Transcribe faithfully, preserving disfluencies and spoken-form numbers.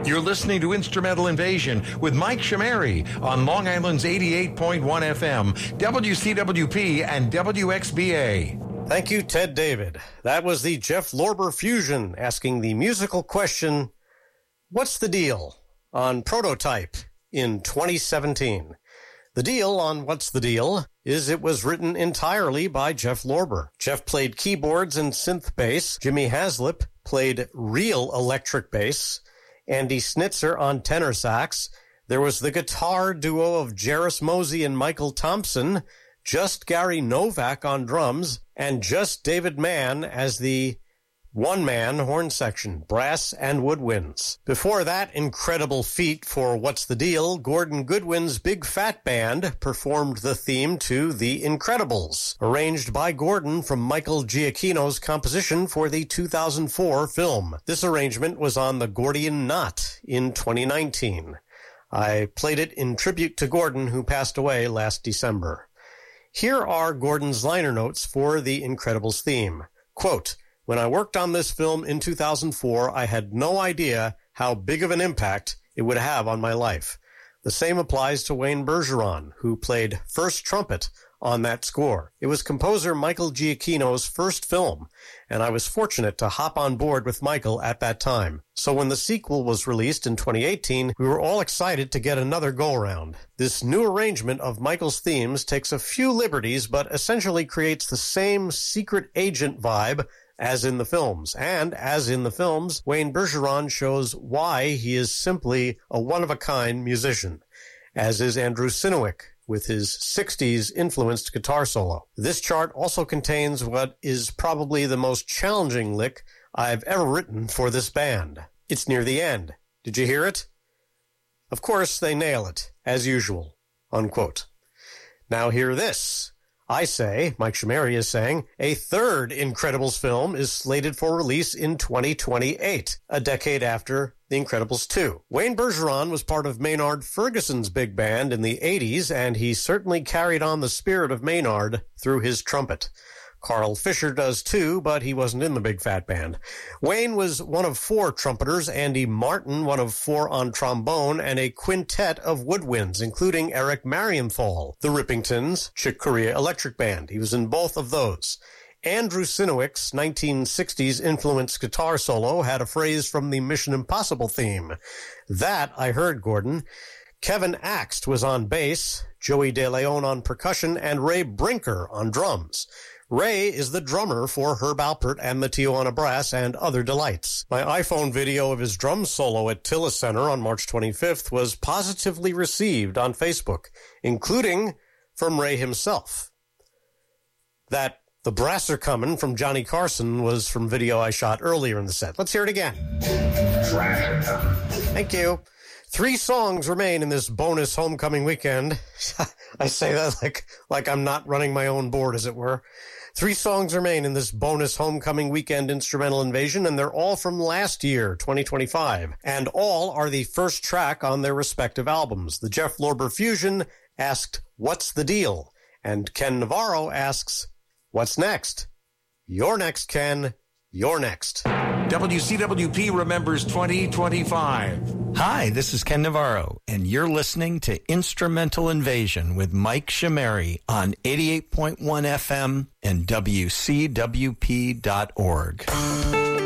You're listening to Instrumental Invasion with Mike Shamari on Long Island's eighty-eight point one F M, W C W P, and W X B A. Thank you, Ted David. That was the Jeff Lorber Fusion asking the musical question, what's the deal on Prototype in twenty seventeen? The deal on What's the Deal is it was written entirely by Jeff Lorber. Jeff played keyboards and synth bass. Jimmy Haslip played real electric bass. Andy Snitzer on tenor sax. There was the guitar duo of Jerris Mosey and Michael Thompson, just Gary Novak on drums, and just David Mann as the one-man horn section, brass and woodwinds. Before that incredible feat for What's the Deal, Gordon Goodwin's Big Fat Band performed the theme to The Incredibles, arranged by Gordon from Michael Giacchino's composition for the two thousand four film. This arrangement was on the Gordian Knot in twenty nineteen. I played it in tribute to Gordon, who passed away last December. Here are Gordon's liner notes for The Incredibles theme. Quote, "When I worked on this film in two thousand four, I had no idea how big of an impact it would have on my life. The same applies to Wayne Bergeron, who played first trumpet on that score. It was composer Michael Giacchino's first film, and I was fortunate to hop on board with Michael at that time. So when the sequel was released in twenty eighteen, we were all excited to get another go-around. This new arrangement of Michael's themes takes a few liberties, but essentially creates the same secret agent vibe as in the films. And as in the films, Wayne Bergeron shows why he is simply a one-of-a-kind musician, as is Andrew Sinowick with his sixties-influenced guitar solo. This chart also contains what is probably the most challenging lick I've ever written for this band. It's near the end. Did you hear it? Of course, they nail it, as usual." Unquote. Now hear this. I say, Mike Shamari is saying, a third Incredibles film is slated for release in twenty twenty-eight, a decade after The Incredibles two. Wayne Bergeron was part of Maynard Ferguson's big band in the eighties, and he certainly carried on the spirit of Maynard through his trumpet. Carl Fisher does too, but he wasn't in the Big Fat Band. Wayne was one of four trumpeters, Andy Martin one of four on trombone, and a quintet of woodwinds, including Eric Marienthal, the Rippingtons, Chick Corea Electric Band. He was in both of those. Andrew Sinowick's nineteen sixties-influenced guitar solo had a phrase from the Mission Impossible theme. That I heard, Gordon. Kevin Axt was on bass, Joey De Leon on percussion, and Ray Brinker on drums. Ray is the drummer for Herb Alpert and the Tijuana Brass and other delights. My iPhone video of his drum solo at Tillis Center on March twenty-fifth was positively received on Facebook, including from Ray himself. That "The Brass Are Comin'" from Johnny Carson was from video I shot earlier in the set. Let's hear it again. Thank you. Three songs remain in this bonus homecoming weekend. I say that like, like I'm not running my own board, as it were. Three songs remain in this bonus homecoming weekend instrumental invasion, and they're all from last year, twenty twenty-five. And all are the first track on their respective albums. The Jeff Lorber Fusion asked, "What's the deal?" And Ken Navarro asks, "What's next?" You're next, Ken. You're next. W C W P remembers twenty twenty-five. Hi, this is Ken Navarro, and you're listening to Instrumental Invasion with Mike Shamari on eighty-eight point one F M and W C W P dot org.